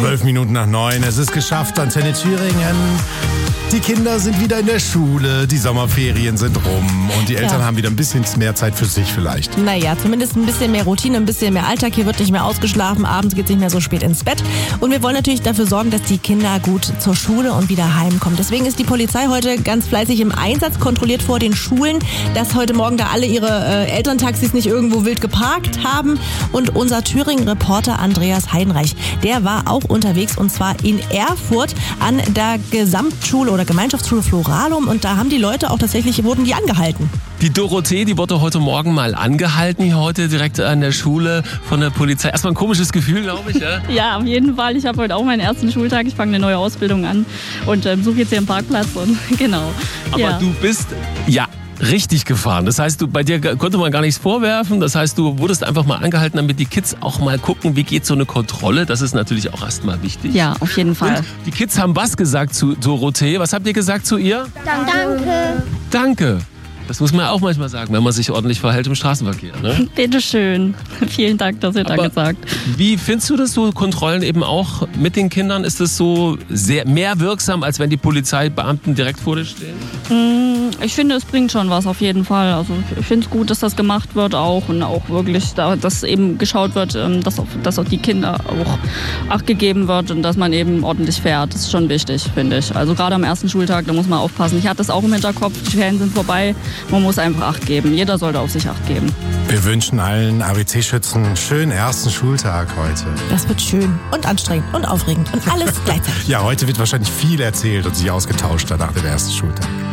12 Minuten nach 9. Es ist geschafft, Antenne Thüringen. Die Kinder sind wieder in der Schule, die Sommerferien sind rum und die Eltern haben wieder ein bisschen mehr Zeit für sich vielleicht. Naja, zumindest ein bisschen mehr Routine, ein bisschen mehr Alltag. Hier wird nicht mehr ausgeschlafen, abends geht es nicht mehr so spät ins Bett. Und wir wollen natürlich dafür sorgen, dass die Kinder gut zur Schule und wieder heimkommen. Deswegen ist die Polizei heute ganz fleißig im Einsatz, kontrolliert vor den Schulen, dass heute Morgen da alle ihre Elterntaxis nicht irgendwo wild geparkt haben. Und unser Thüringen-Reporter Andreas Heidenreich, der war auch unterwegs und zwar in Erfurt an der Gesamtschule oder Gemeinschaftsschule Floralum und da haben die Leute auch tatsächlich, wurden die angehalten. Die Dorothee, die wurde heute Morgen mal angehalten, hier heute direkt an der Schule von der Polizei. Erstmal ein komisches Gefühl, glaube ich, ja? Ja, auf jeden Fall. Ich habe heute auch meinen ersten Schultag. Ich fange eine neue Ausbildung an und suche jetzt hier einen Parkplatz und genau. Aber du bist, richtig gefahren. Das heißt, bei dir konnte man gar nichts vorwerfen. Das heißt, du wurdest einfach mal angehalten, damit die Kids auch mal gucken, wie geht so eine Kontrolle. Das ist natürlich auch erstmal wichtig. Ja, auf jeden Fall. Und die Kids haben was gesagt zu Dorothee. Was habt ihr gesagt zu ihr? Danke. Danke. Das muss man auch manchmal sagen, wenn man sich ordentlich verhält im Straßenverkehr. Ne? Bitteschön. Vielen Dank, dass ihr da gesagt. Wie findest du das so, Kontrollen eben auch mit den Kindern? Ist es so sehr mehr wirksam, als wenn die Polizeibeamten direkt vor dir stehen? Ich finde, es bringt schon was auf jeden Fall. Also ich finde es gut, dass das gemacht wird auch und auch wirklich, dass eben geschaut wird, dass auf die Kinder auch Acht gegeben wird und dass man eben ordentlich fährt. Das ist schon wichtig, finde ich. Also gerade am ersten Schultag, da muss man aufpassen. Ich hatte das auch im Hinterkopf, die Ferien sind vorbei. Man muss einfach Acht geben. Jeder sollte auf sich Acht geben. Wir wünschen allen ABC-Schützen einen schönen ersten Schultag heute. Das wird schön und anstrengend und aufregend und alles gleichzeitig. Ja, heute wird wahrscheinlich viel erzählt und sich ausgetauscht nach dem ersten Schultag.